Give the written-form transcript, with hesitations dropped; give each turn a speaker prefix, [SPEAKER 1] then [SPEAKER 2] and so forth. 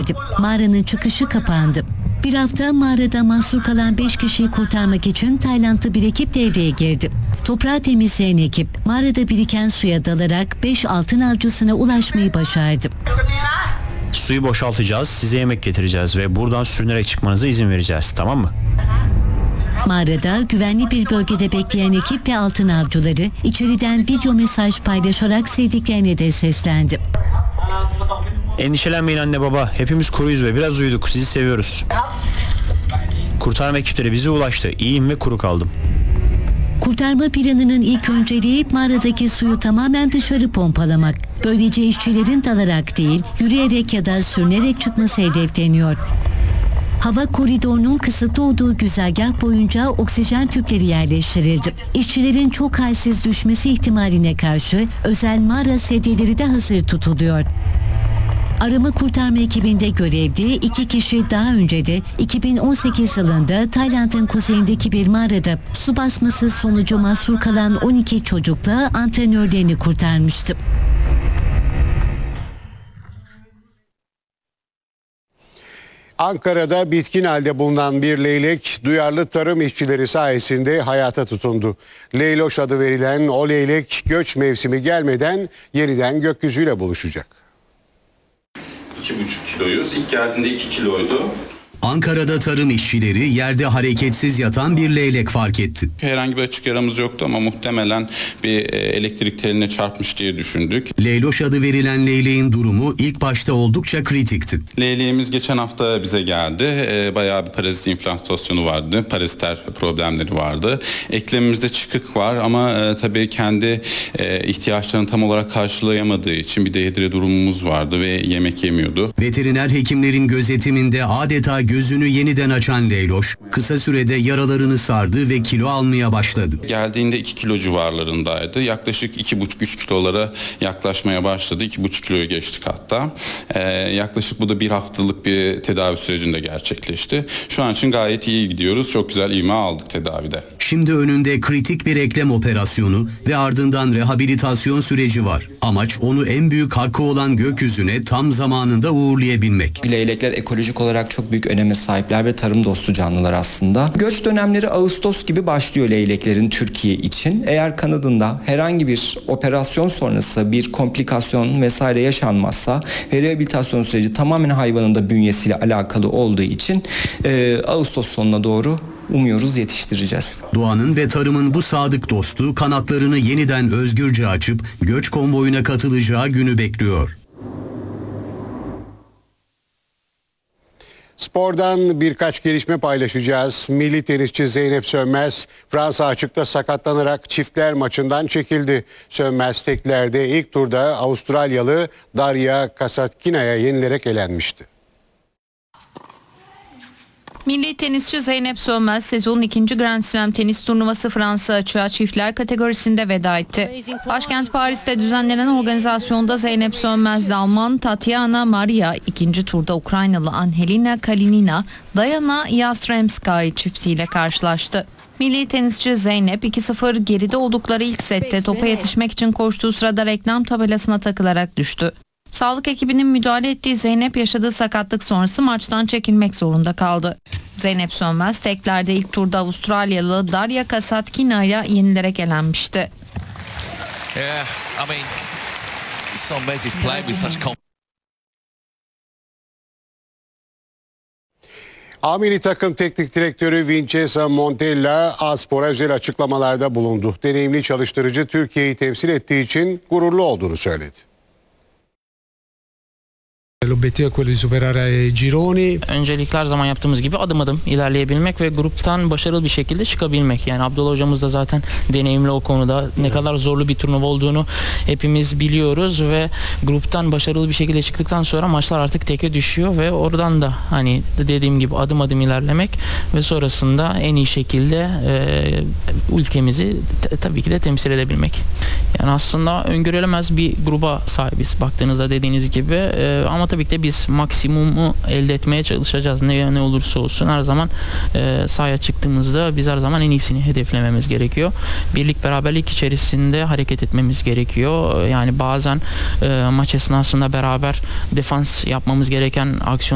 [SPEAKER 1] geldi. Mağaranın çıkışı kapandı. Bir hafta mağarada mahsur kalan 5 kişiyi kurtarmak için Taylandlı bir ekip devreye girdi. Toprağı temizleyen ekip mağarada biriken suya dalarak 5 altın avcısına ulaşmayı başardı.
[SPEAKER 2] Suyu boşaltacağız, size yemek getireceğiz ve buradan sürünerek çıkmanıza izin vereceğiz, tamam mı?
[SPEAKER 1] Mağarada güvenli bir bölgede bekleyen ekip ve altın avcıları içeriden video mesaj paylaşarak sevdiklerine de seslendi.
[SPEAKER 2] Endişelenmeyin anne baba, hepimiz kuruyuz ve biraz uyuduk, sizi seviyoruz. Kurtarma ekipleri bize ulaştı, iyiyim ve kuru kaldım.
[SPEAKER 1] Kurtarma planının ilk önceliği mağaradaki suyu tamamen dışarı pompalamak. Böylece işçilerin dalarak değil, yürüyerek ya da sürünerek çıkması hedefleniyor. Hava koridorunun kısıtlı olduğu güzergah boyunca oksijen tüpleri yerleştirildi. İşçilerin çok halsiz düşmesi ihtimaline karşı özel mağara sedyeleri de hazır tutuluyor. Arama kurtarma ekibinde görevli 2 kişi daha önce de 2018 yılında Tayland'ın kuzeyindeki bir mağarada su basması sonucu mahsur kalan 12 çocukla antrenörlerini kurtarmıştı.
[SPEAKER 3] Ankara'da bitkin halde bulunan bir leylek duyarlı tarım işçileri sayesinde hayata tutundu. Leyloş adı verilen o leylek göç mevsimi gelmeden yeniden gökyüzüyle buluşacak.
[SPEAKER 4] 2,5 kiloyuz. İlk geldiğinde 2 kiloydu.
[SPEAKER 5] Ankara'da tarım işçileri yerde hareketsiz yatan bir leylek fark etti.
[SPEAKER 4] Herhangi bir açık yaramız yoktu ama muhtemelen bir elektrik teline çarpmış diye düşündük.
[SPEAKER 5] Leyloş adı verilen leyleğin durumu ilk başta oldukça kritikti.
[SPEAKER 4] Leyleğimiz geçen hafta bize geldi. Bayağı bir parazit inflamasyonu vardı. Paraziter problemleri vardı. Eklemimizde çıkık var ama tabii kendi ihtiyaçlarını tam olarak karşılayamadığı için bir dehidre durumumuz vardı ve yemek yemiyordu.
[SPEAKER 5] Veteriner hekimlerin gözetiminde adeta gözünü yeniden açan leyloş kısa sürede yaralarını sardı ve kilo almaya başladı.
[SPEAKER 4] Geldiğinde 2 kilo civarlarındaydı. Yaklaşık 2,5-3 kilolara yaklaşmaya başladı. 2,5 kiloyu geçtik hatta. Yaklaşık bu da bir haftalık bir tedavi sürecinde gerçekleşti. Şu an için gayet iyi gidiyoruz. Çok güzel ivme aldık tedavide.
[SPEAKER 5] Şimdi önünde kritik bir eklem operasyonu ve ardından rehabilitasyon süreci var. Amaç onu en büyük hakkı olan gökyüzüne tam zamanında uğurlayabilmek.
[SPEAKER 6] Leylekler ekolojik olarak çok büyük öneme sahipler ve tarım dostu canlılar aslında. Göç dönemleri Ağustos gibi başlıyor leyleklerin Türkiye için. Eğer kanadında herhangi bir operasyon sonrası bir komplikasyon vesaire yaşanmazsa ve rehabilitasyon süreci tamamen hayvanın da bünyesiyle alakalı olduğu için Ağustos sonuna doğru umuyoruz yetiştireceğiz.
[SPEAKER 5] Doğanın ve tarımın bu sadık dostu kanatlarını yeniden özgürce açıp göç konvoyuna katılacağı günü bekliyor.
[SPEAKER 3] Spordan birkaç gelişme paylaşacağız. Milli tenisçi Zeynep Sönmez Fransa açıkta sakatlanarak çiftler maçından çekildi. Sönmez teklerde ilk turda Avustralyalı Daria Kasatkina'ya yenilerek elenmişti.
[SPEAKER 7] Milli tenisçi Zeynep Sönmez sezonun 2. Grand Slam tenis turnuvası Fransa açığa çiftler kategorisinde veda etti. Başkent Paris'te düzenlenen organizasyonda Zeynep Sönmez'le Alman Tatiana Maria, ikinci turda Ukraynalı Angelina Kalinina, Diana Yastremskaya çiftiyle karşılaştı. Milli tenisçi Zeynep 2-0 geride oldukları ilk sette topa yetişmek için koştuğu sırada reklam tabelasına takılarak düştü. Sağlık ekibinin müdahale ettiği Zeynep yaşadığı sakatlık sonrası maçtan çekilmek zorunda kaldı. Zeynep Sönmez teklerde ilk turda Avustralyalı Daria Kasatkina'ya yenilerek elenmişti.
[SPEAKER 3] A milli takım teknik direktörü Vincenzo Montella A-Spor'a özel açıklamalarda bulundu. Deneyimli çalıştırıcı Türkiye'yi temsil ettiği için gururlu olduğunu söyledi.
[SPEAKER 8] Öncelikle her zaman yaptığımız gibi adım adım ilerleyebilmek ve gruptan başarılı bir şekilde çıkabilmek. Yani Abdullah hocamız da zaten deneyimli o konuda. Ne kadar zorlu bir turnuva olduğunu hepimiz biliyoruz ve gruptan başarılı bir şekilde çıktıktan sonra maçlar artık teke düşüyor ve oradan da hani dediğim gibi adım adım ilerlemek ve sonrasında en iyi şekilde ülkemizi tabii ki de temsil edebilmek. Yani aslında öngörülemez bir gruba sahibiz baktığınızda dediğiniz gibi ama tabii ki de biz maksimumu elde etmeye çalışacağız. Ne olursa olsun her zaman sahaya çıktığımızda biz her zaman en iyisini hedeflememiz gerekiyor. Birlik beraberlik içerisinde hareket etmemiz gerekiyor. Yani bazen maç esnasında beraber defans yapmamız gereken aksiyon